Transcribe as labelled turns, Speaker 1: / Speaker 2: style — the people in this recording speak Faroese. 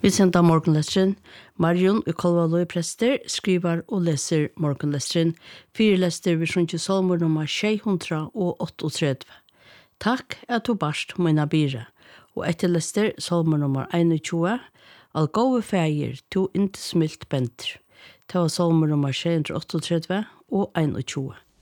Speaker 1: Vi sender morgenlesteren. Marion i Kolvaløy prester skriver og leser morgenlesteren. Fyrlester vi sjunker salmer nummer 638. Takk at du barst mine bire. Og etterlester salmer nummer 21. All gode feir, to inte smilt benter. Det var salmer nummer 638 og 21.